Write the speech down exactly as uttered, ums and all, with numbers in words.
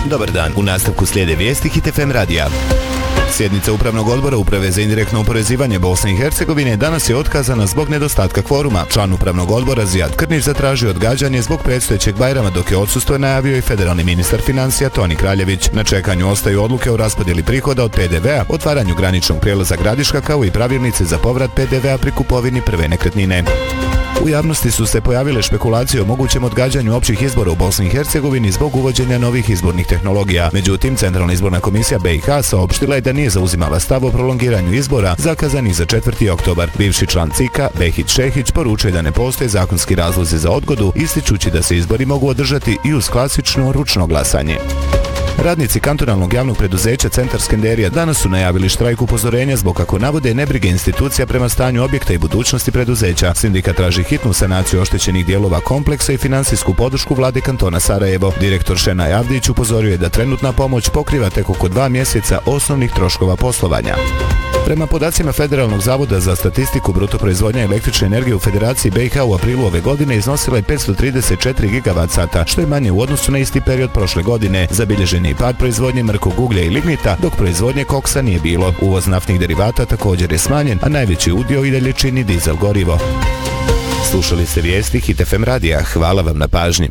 Dobar dan, u nastavku slijede vijesti Hit F M radija. Sjednica Upravnog odbora Uprave za indirektno oporezivanje Bosne i Hercegovine danas je otkazana zbog nedostatka kvoruma. Član Upravnog odbora Zijad Krnić zatražio odgađanje zbog predstojećeg Bajrama, dok je odsustvo najavio i federalni ministar financija Toni Kraljević. Na čekanju ostaju odluke o raspodjeli prihoda od P D V-a, otvaranju graničnog prijelaza Gradiška kao i pravilnice za povrat P D V-a pri kupovini prve nekretnine. U javnosti su se pojavile špekulacije o mogućem odgađanju općih izbora u Bosni i Hercegovini zbog uvođenja novih izbornih tehnologija. Međutim, Centralna izborna komisija B i H saopštila je da nije zauzimala stav o prolongiranju izbora zakazanih za četvrti oktobar. Bivši član C I K-a Behić Šehić poručuje da ne postoje zakonski razlozi za odgodu, ističući da se izbori mogu održati i uz klasično ručno glasanje. Radnici kantonalnog javnog preduzeća Centar Skenderija danas su najavili štrajk upozorenja zbog, kako navode, nebrige institucija prema stanju objekta i budućnosti preduzeća. Sindikat traži hitnu sanaciju oštećenih dijelova kompleksa i finansijsku podršku vlade kantona Sarajevo. Direktor Šenaj Avdić upozorio je da trenutna pomoć pokriva tek oko dva mjeseca osnovnih troškova poslovanja. Prema podacima Federalnog zavoda za statistiku, bruto proizvodnja električne energije u Federaciji B i H u aprilu ove godine iznosila je petsto trideset četiri gigavat sata, što je manje u odnosu na isti period prošle godine. Zabilježen je i pad proizvodnje mrkog uglja i lignita, dok proizvodnje koksa nije bilo. Uvoz naftnih derivata također je smanjen, a najveći udio i dalje čini dizel gorivo. Slušali ste vijesti Hit F M radija. Hvala vam na pažnji.